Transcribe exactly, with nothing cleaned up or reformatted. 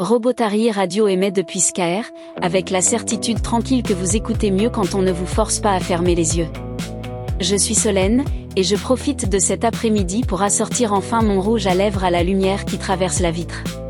Robotary Radio émet depuis Scaer, avec la certitude tranquille que vous écoutez mieux quand on ne vous force pas à fermer les yeux. Je suis Solène, et je profite de cet après-midi pour assortir enfin mon rouge à lèvres à la lumière qui traverse la vitre.